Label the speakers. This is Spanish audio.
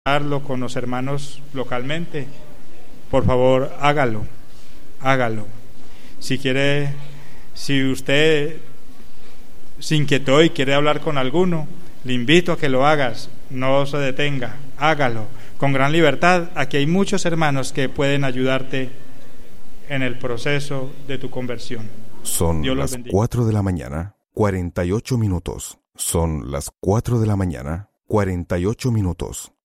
Speaker 1: hablarlo con los hermanos localmente, por favor hágalo. Si usted se inquietó y quiere hablar con alguno, le invito a que lo hagas, no se detenga, hágalo con gran libertad. Aquí hay muchos hermanos que pueden ayudarte en el proceso de tu conversión.
Speaker 2: Son las 4 de la mañana, 48 minutos. Son las 4 de la mañana, 48 minutos.